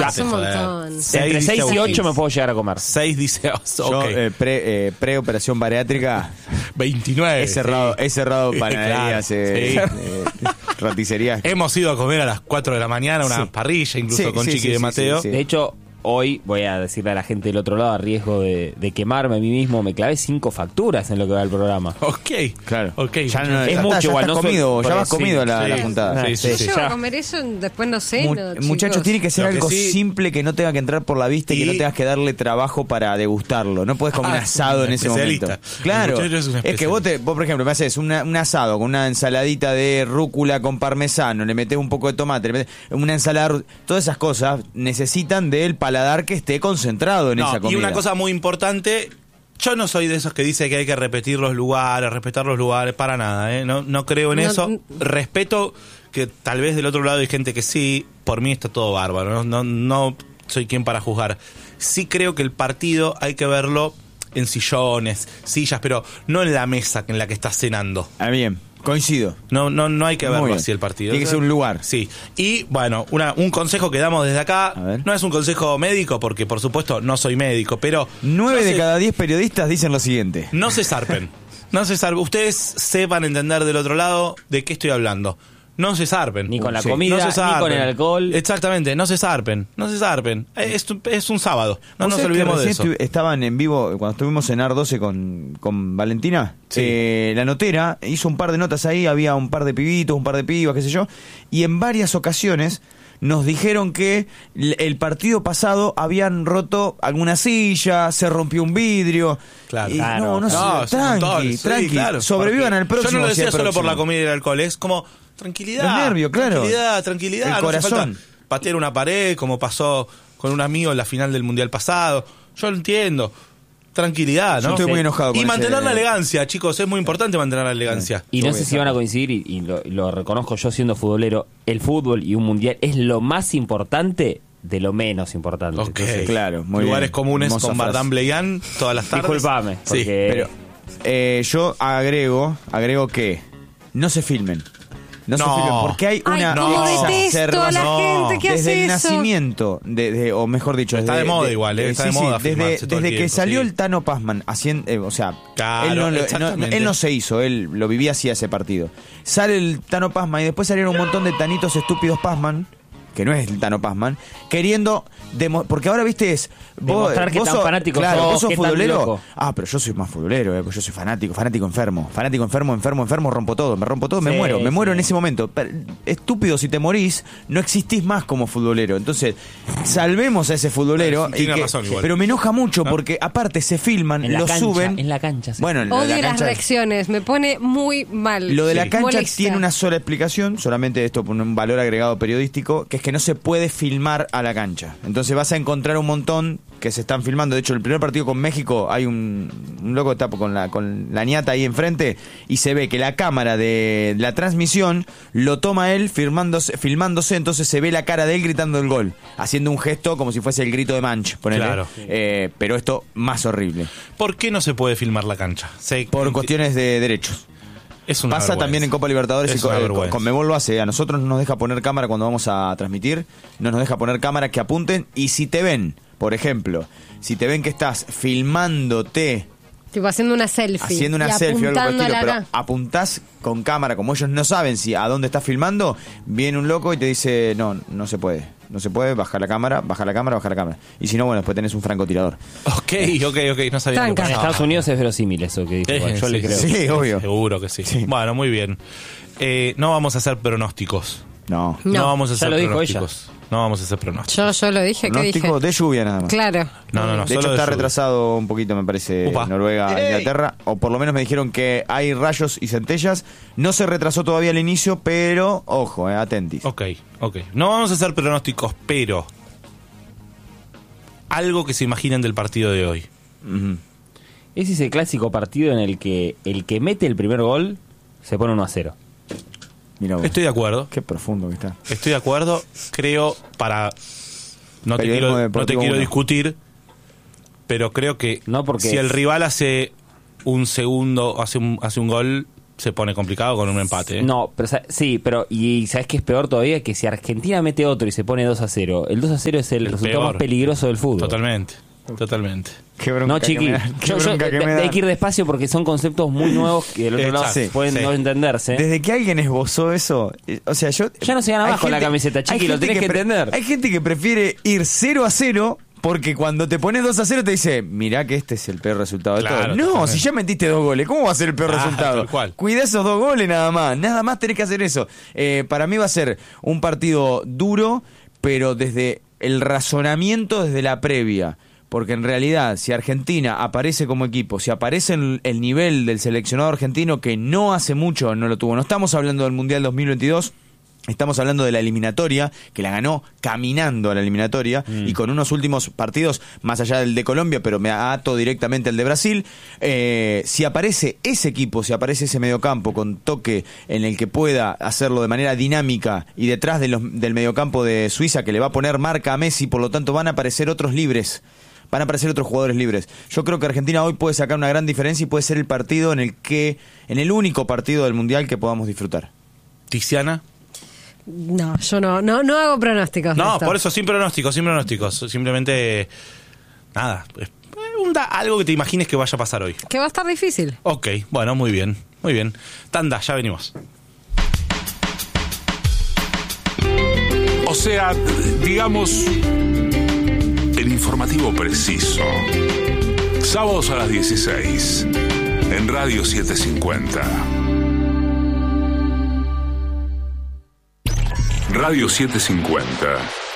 Es un montón. Entre 6 y 8 me puedo llegar a comer. 6 dice, Yo, pre-operación bariátrica, 29. he cerrado panaderías, Claro, roticerías. Hemos ido a comer a las 4 de la mañana una parrilla, incluso con Chiqui de Mateo. sí. De hecho, hoy voy a decirle a la gente del otro lado, a riesgo de quemarme a mí mismo, me clavé 5 facturas en lo que va el programa. Ok, Claro. ok. Ya no, Es ya mucho está, ya igual, estás no soy- comido, ya por vas eso, comido la sí. puntada. Sí, sí, Si sí. yo ya. a comer eso, después no sé. Muchachos, chicos. tiene que ser Lo que algo sí- simple que no tenga que entrar por la vista y que Y- no tengas que darle trabajo para degustarlo. No puedes comer un asado en ese momento. especialista. Claro, El muchacho es un es que especialista. vos, por ejemplo, me haces un asado con una ensaladita de rúcula con parmesano, le metés un poco de tomate, le metés una ensalada, todas esas cosas necesitan del paladar que esté concentrado en esa comida. Y una cosa muy importante, yo no soy de esos que dice que hay que repetir los lugares, respetar los lugares, para nada, ¿eh? No creo en No, eso. n- Respeto que tal vez del otro lado hay gente que sí, por mí está todo bárbaro, no soy quien para juzgar. Sí creo que el partido hay que verlo en sillones, sillas, pero no en la mesa en la que estás cenando. Ah, bien, coincido. No hay que Muy verlo bien. así el partido. Tiene que ser un lugar. Sí. Y bueno, un consejo que damos desde acá, A ver. no es un consejo médico, porque por supuesto no soy médico, pero 9 no de se- cada 10 periodistas dicen lo siguiente. no se zarpen. No se zarpen. Ustedes sepan entender del otro lado de qué estoy hablando. No se zarpen. Ni con la Sí. comida, No se ni zarpen. con el alcohol. Exactamente, no se zarpen. No se zarpen. Es un sábado. No ¿Vos nos sabés que olvidemos de recién eso. estaban en vivo, cuando estuvimos en AR12 con Valentina, Sí. la notera hizo un par de notas ahí, había un par de pibitos, un par de pibas, qué sé yo, y en varias ocasiones nos dijeron que el partido pasado habían roto alguna silla, se rompió un vidrio. Claro. Y Claro. no, es un montón, sí, tranqui. claro. Sobrevivan Porque al próximo. Yo no lo hacia decía el solo por próximo. la comida y el alcohol, es como tranquilidad. Los nervios, claro. Tranquilidad. El No hace corazón. falta patear una pared como pasó con un amigo en la final del Mundial pasado. Yo lo entiendo. Tranquilidad, Yo ¿no? estoy muy enojado con Y mantener ese- la elegancia, chicos, es muy importante mantener la elegancia. Y no Obvio, sé si van a coincidir, y lo reconozco yo siendo futbolero, el fútbol y un mundial es lo más importante de lo menos importante. Ok. Entonces, Claro, muy Lugares bien. comunes Hermosa con frase. Madame Bleyan todas las tardes. disculpame, Sí. porque Pero yo agrego que no se filmen. No se No. filmen, porque hay Ay, una cómo detesto a la No. gente que desde hace el eso. nacimiento, o mejor dicho, Está desde- de moda igual, está de moda filmarse todo el desde que tiempo, salió sí. el Tano Pazman haciendo, o sea, Claro, él, exactamente. él no se hizo, él lo vivía así a ese partido. Sale el Tano Pazman y después salieron un montón de tanitos estúpidos Pazman, que no es el Tano Pazman, queriendo porque ahora viste es Demostrar que tan fanático claro, sos, vos sos que tan futbolero. loco. Ah, pero yo soy más futbolero, pues yo soy fanático enfermo, rompo todo, me Sí, muero sí. en ese momento. Estúpido, si te morís, no existís más como futbolero. Entonces, salvemos a ese futbolero. Tiene razón igual. Pero me enoja mucho porque aparte se filman, en la lo cancha, suben. en la cancha. sí. Bueno, lo de Odio la las cancha, reacciones, me pone muy mal. lo de la cancha Molesta. tiene una sola explicación, solamente esto por un valor agregado periodístico, que es que no se puede filmar a la cancha. Entonces vas a encontrar un montón que se están filmando. De hecho, el primer partido con México hay un loco que está con la ñata ahí enfrente y se ve que la cámara de la transmisión lo toma él filmándose, entonces se ve la cara de él gritando el gol, haciendo un gesto como si fuese el grito de Manch, ponele. Claro. Pero esto más horrible. ¿Por qué no se puede filmar la cancha? Por cuestiones de derechos. Es una Pasa vergüenza. también en Copa Libertadores Es y una vergüenza. Conmebol lo hace. A nosotros no nos deja poner cámara cuando vamos a transmitir. No nos deja poner cámara que apunten. Y si te ven, por ejemplo, si te ven que estás filmándote, Tipo haciendo una selfie. haciendo una y selfie o algo por el apuntándola estilo, pero acá. apuntás con cámara, como ellos no saben a dónde estás filmando, viene un loco y te dice, no se puede. No se puede, baja la cámara. Y si no, bueno, después tenés un francotirador. Ok, no sabía Tranca. qué En pasaba. Estados Unidos es verosímil eso que dijo. Yo le creo. Sí, obvio. Seguro que sí. Sí. Bueno, muy bien. No vamos a hacer pronósticos. No. No. vamos a Ya hacer lo dijo pronósticos. No vamos a hacer pronósticos. Yo lo dije, ¿qué dije? Pronóstico de lluvia nada más. Claro. No, De hecho solo está lluvia. retrasado un poquito, me parece, Upa. Noruega, ¡Ey! Inglaterra, o por lo menos me dijeron que hay rayos y centellas. No se retrasó todavía el inicio, pero ojo, atentis. Ok. No vamos a hacer pronósticos, pero algo que se imaginen del partido de hoy. Ujú. Ese es el clásico partido en el que mete el primer gol se pone 1-0. Mirá vos. Estoy de acuerdo. Qué profundo que está. Estoy de acuerdo. Creo no te Periodismo quiero deportivo 1. discutir, pero creo que No, porque si el rival hace un segundo, hace un gol, se pone complicado con un empate. No, pero sí, pero y ¿sabes qué es peor todavía? Que si Argentina mete otro y se pone 2-0, el 2-0 es el resultado peor. más peligroso del fútbol. Totalmente. Qué bronca No, chiqui, que me da, qué bronca que me da. hay que ir despacio porque son conceptos muy nuevos que del otro lado Exacto, pueden sí. no entenderse. Desde que alguien esbozó eso, o sea, yo... Ya no se gana hay más con la gente- camiseta, hay chiqui, lo gente tenés que entender. Hay gente que prefiere ir 0-0 porque cuando te pones 2-0 te dice, mirá que este es el peor resultado de Claro, todo. No, totalmente. si ya metiste 2 goles, ¿cómo va a ser el peor Ah, resultado? tal cual. Cuida esos 2 goles nada más tenés que hacer eso. Para mí va a ser un partido duro, pero desde el razonamiento, desde la previa. Porque en realidad, si Argentina aparece como equipo, si aparece en el nivel del seleccionado argentino, que no hace mucho no lo tuvo, no estamos hablando del Mundial 2022, estamos hablando de la eliminatoria, que la ganó caminando a la eliminatoria, y con unos últimos partidos, más allá del de Colombia, pero me ato directamente al de Brasil. Si aparece ese equipo, si aparece ese mediocampo con toque en el que pueda hacerlo de manera dinámica, y detrás del mediocampo de Suiza, que le va a poner marca a Messi, por lo tanto van a aparecer otros libres. Van a aparecer otros jugadores libres. Yo creo que Argentina hoy puede sacar una gran diferencia y puede ser el partido en el único partido del Mundial que podamos disfrutar. Tiziana. No, yo no hago pronósticos. de No, esto. por eso, sin pronósticos. Simplemente, nada. Algo que te imagines que vaya a pasar hoy. Que va a estar difícil. Ok, bueno, muy bien. Tanda, ya venimos. O sea, digamos, el informativo preciso. Sábados a las 16, en Radio 750. Radio 750.